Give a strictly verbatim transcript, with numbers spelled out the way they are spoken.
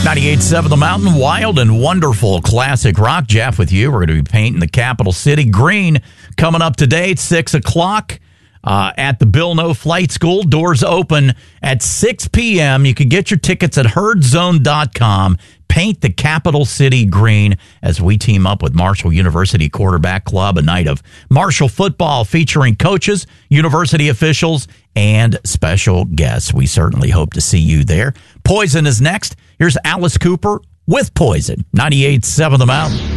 ninety-eight point seven The Mountain, wild and wonderful classic rock. Jeff with you. We're going to be painting the capital city green coming up today at six o'clock uh, at the Bill No Flight School. Doors open at six p.m. You can get your tickets at herd zone dot com. Paint the capital city green as we team up with Marshall University Quarterback Club. A night of Marshall football featuring coaches, university officials, and special guests. We certainly hope to see you there. Poison is next. Here's Alice Cooper with Poison. ninety-eight point seven The Mountain.